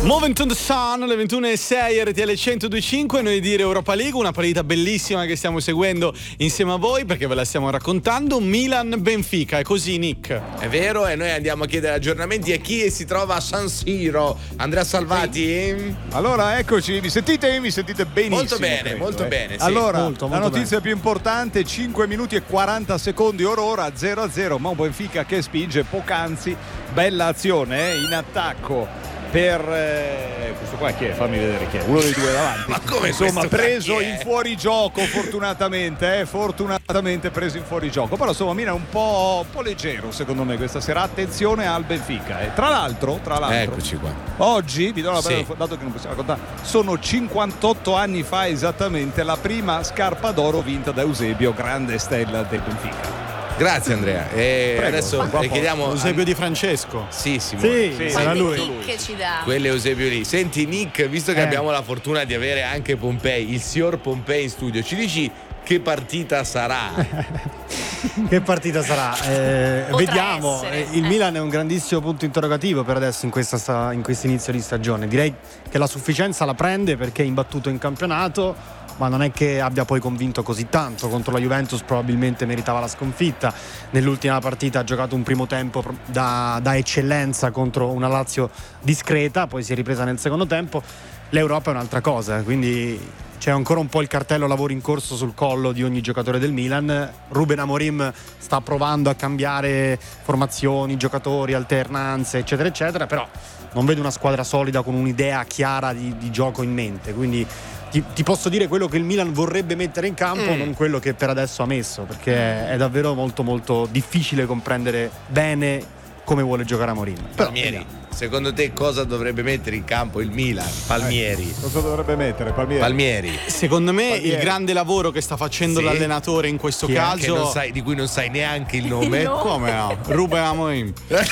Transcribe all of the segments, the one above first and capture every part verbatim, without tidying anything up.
Moment on the Sun, alle ventuno e sei, R T L centodue e cinque. Noi dire Europa League, una partita bellissima che stiamo seguendo insieme a voi perché ve la stiamo raccontando. Milan-Benfica, è così, Nick? È vero, e noi andiamo a chiedere aggiornamenti a chi si trova a San Siro. Andrea Salvati? Allora, eccoci, mi sentite? Mi sentite benissimo? Molto bene, credo, molto eh. bene. Sì. Allora, molto, molto la notizia bene. più importante, cinque minuti e quaranta secondi ora ora, zero a zero, ma un Benfica che spinge poc'anzi, bella azione eh, in attacco. Per eh, questo qua chi è? Fammi vedere chi è. Uno dei due davanti. Ma come Insomma, questo preso qua chi è? in fuorigioco, fortunatamente, eh, fortunatamente preso in fuorigioco. Però insomma, Milan è un po', un po' leggero, secondo me, questa sera. Attenzione al Benfica. Eh. Tra l'altro, tra l'altro, Eccoci qua. oggi, vi do una bella, Sì. dato che non possiamo raccontare, sono cinquantotto anni fa esattamente la prima scarpa d'oro vinta da Eusebio, grande stella del Benfica. Grazie Andrea. E Prego, adesso qua le chiediamo Eusebio di Francesco. Sì, Simone. Sì, Sì, era sì, lui. lui. Che ci dà. Quello è Eusebio lì. Senti Nick, visto che Eh. abbiamo la fortuna di avere anche Pompei, il signor Pompei in studio, ci dici che partita sarà? Che partita sarà? Eh, Potrà vediamo. essere, Eh, Il eh. Milan è un grandissimo punto interrogativo per adesso in questa sta- in questo inizio di stagione. Direi che la sufficienza la prende perché è imbattuto in campionato, ma non è che abbia poi convinto così tanto. Contro la Juventus probabilmente meritava la sconfitta. Nell'ultima partita ha giocato un primo tempo pro- da, da eccellenza contro una Lazio discreta, poi si è ripresa nel secondo tempo. L'Europa è un'altra cosa, quindi c'è ancora un po' il cartello lavoro in corso sul collo di ogni giocatore del Milan. Ruben Amorim sta provando a cambiare formazioni, giocatori, alternanze, eccetera eccetera, però non vedo una squadra solida con un'idea chiara di, di gioco in mente, quindi ti, ti posso dire quello che il Milan vorrebbe mettere in campo, Mm. non quello che per adesso ha messo, perché è davvero molto molto difficile comprendere bene come vuole giocare Amorim. Però Palmieri, vediamo. secondo te cosa dovrebbe mettere in campo il Milan? Palmieri. Cosa dovrebbe mettere Palmieri? Palmieri. Secondo me Palmieri. il grande lavoro che sta facendo Sì. l'allenatore in questo Chi è? caso Che non sai, di cui non sai neanche il nome. No. come no? Ruben Amorim.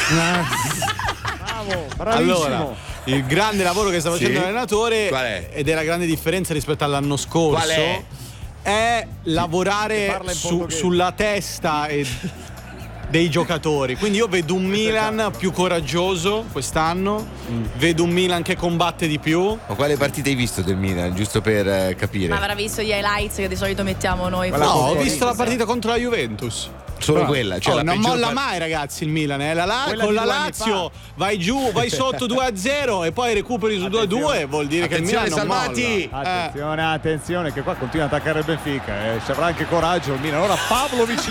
Bravo, bravissimo. Allora, il grande lavoro che sta facendo Sì. l'allenatore, Qual è? ed è la grande differenza rispetto all'anno scorso, Qual è? è Che lavorare parla in su- portoghese. sulla testa e dei giocatori. Quindi io vedo un Milan più coraggioso quest'anno, vedo un Milan che combatte di più. Ma quale partita hai visto del Milan? Giusto per eh, capire. Ma avrà visto gli highlights che di solito mettiamo noi. Quella No, forse. ho Sì, visto la Sì. partita contro la Juventus. Solo quella. Cioè Oh, la non peggior molla par- mai, ragazzi, il Milan. Eh. La- la- Quella con di la due anni Lazio fa. vai giù, vai sotto due a zero e poi recuperi su due a due, vuol dire che il Attenzione, Milan non Salvati! molla. Eh. Attenzione, attenzione, che qua continua ad attaccare il Benfica. Eh. Ci avrà anche coraggio il Milan. Ora Pavlovic